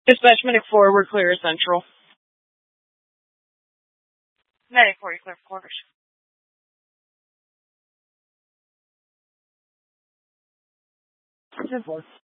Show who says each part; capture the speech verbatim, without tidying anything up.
Speaker 1: Dispatch Medic four, we're clear as central.
Speaker 2: Medic four, you clear for quarters.
Speaker 1: ten four.